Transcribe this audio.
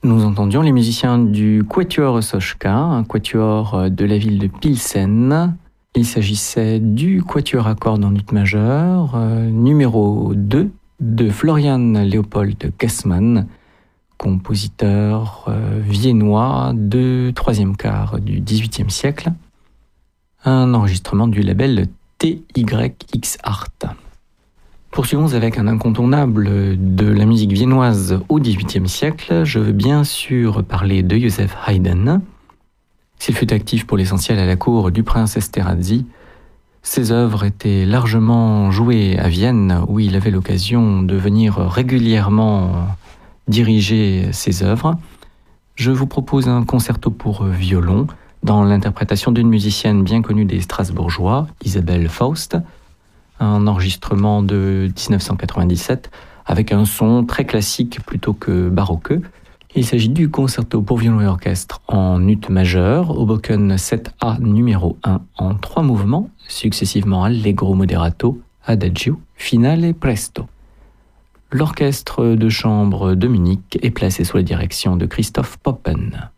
Nous entendions les musiciens du Quatuor Osochka, un quatuor de la ville de Pilsen. Il s'agissait du quatuor à cordes en ut majeur, numéro 2 de Florian Leopold Gassmann, compositeur viennois de troisième quart du XVIIIe siècle. Un enregistrement du label TYX Art. Poursuivons avec un incontournable de la musique viennoise au XVIIIe siècle. Je veux bien sûr parler de Joseph Haydn. S'il fut actif pour l'essentiel à la cour du prince Esterházy, ses œuvres étaient largement jouées à Vienne, où il avait l'occasion de venir régulièrement diriger ses œuvres. Je vous propose un concerto pour violon, dans l'interprétation d'une musicienne bien connue des Strasbourgeois, Isabelle Faust, un enregistrement de 1997 avec un son très classique plutôt que baroqueux. Il s'agit du concerto pour violon et orchestre en ut majeur, Hoboken 7A numéro 1 en 3 mouvements, successivement Allegro moderato, Adagio, Finale et Presto. L'orchestre de chambre de Munich est placé sous la direction de Christoph Poppen.